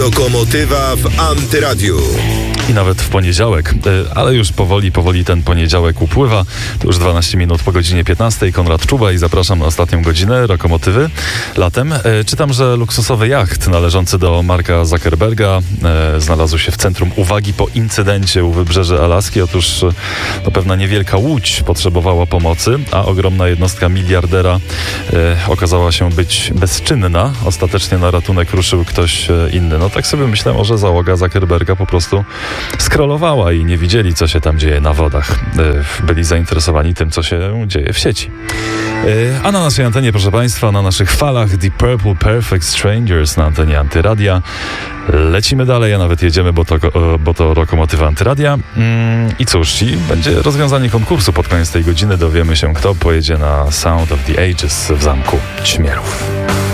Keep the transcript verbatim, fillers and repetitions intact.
Lokomotywa w Antyradiu. I nawet w poniedziałek, ale już powoli, powoli ten poniedziałek upływa. To już dwanaście minut po godzinie piętnastej. Konrad Czuba i zapraszam na ostatnią godzinę Lokomotywy latem. Czytam, że luksusowy jacht należący do Marka Zuckerberga znalazł się w centrum uwagi po incydencie u wybrzeży Alaski. Otóż no, pewna niewielka łódź potrzebowała pomocy, a ogromna jednostka miliardera okazała się być bezczynna. Ostatecznie na ratunek ruszył ktoś inny. No tak sobie myślę, może załoga Zuckerberga po prostu skrolowała i nie widzieli, co się tam dzieje na wodach. Byli zainteresowani tym, co się dzieje w sieci. A na naszej antenie, proszę Państwa, na naszych falach Deep Purple Perfect Strangers na antenie Antyradia. Lecimy dalej, a nawet jedziemy, bo to, bo to Lokomotywa Antyradia. I cóż, i będzie rozwiązanie konkursu pod koniec tej godziny. Dowiemy się, kto pojedzie na Sound of the Ages w Zamku Ćmierów.